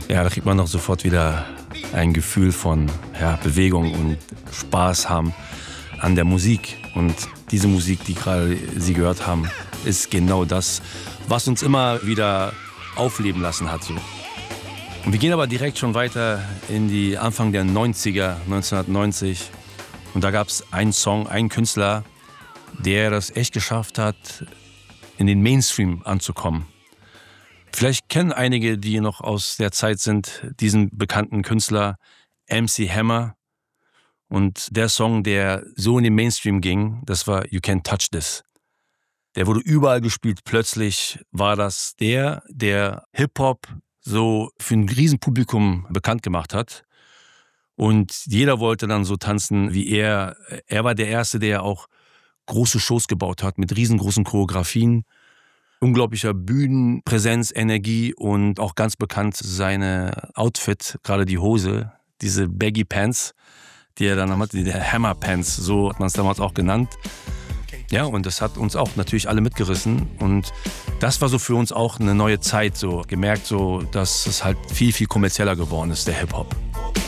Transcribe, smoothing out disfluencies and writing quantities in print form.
Ja, da kriegt man noch sofort wieder ein Gefühl von Bewegung und Spaß haben an der Musik. Und diese Musik, die gerade Sie gehört haben, ist genau das, was uns immer wieder aufleben lassen hat. So. Und wir gehen aber direkt schon weiter in die Anfang der 90er, 1990. Und da gab es einen Song, einen Künstler, der das echt geschafft hat, in den Mainstream anzukommen. Vielleicht kennen einige, die noch aus der Zeit sind, diesen bekannten Künstler MC Hammer. Und der Song, der so in den Mainstream ging, das war You Can't Touch This. Der wurde überall gespielt. Plötzlich war das der Hip-Hop so für ein Riesenpublikum bekannt gemacht hat. Und jeder wollte dann so tanzen wie er. Er war der Erste, der auch große Shows gebaut hat mit riesengroßen Choreografien. Unglaublicher Bühnenpräsenz, Energie und auch ganz bekannt seine Outfit, gerade die Hose, diese Baggy Pants, die er dann hatte, die Hammer Pants, so hat man es damals auch genannt. Ja, und das hat uns auch natürlich alle mitgerissen und das war so für uns auch eine neue Zeit, so gemerkt, so, dass es halt viel, viel kommerzieller geworden ist, der Hip-Hop.